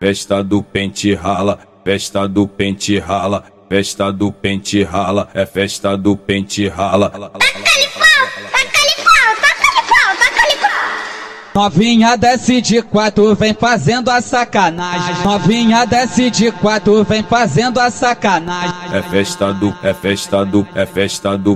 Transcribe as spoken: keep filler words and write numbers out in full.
festa do pente rala, festa do pente rala, festa do pente rala, é festa do pente rala. Taca-lhe pau, taca-lhe pau, taca-lhe pau, taca-lhe pau. Novinha desce de quatro, vem fazendo a sacanagem. Novinha desce de quatro, vem fazendo a sacanagem. É festa do, é festa do, é festa do